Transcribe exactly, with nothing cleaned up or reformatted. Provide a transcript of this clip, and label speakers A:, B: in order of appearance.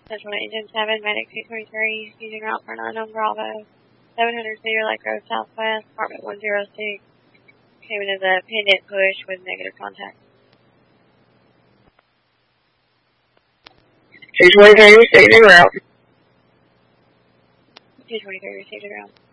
A: Central Engine seven, Medic two twenty-three, using route for an unknown Bravo, seven hundred Cedar Lake Road Southwest, apartment one oh six, came into the pendant push with negative contact.
B: two twenty-three receiving route.
A: two twenty-three receiving route.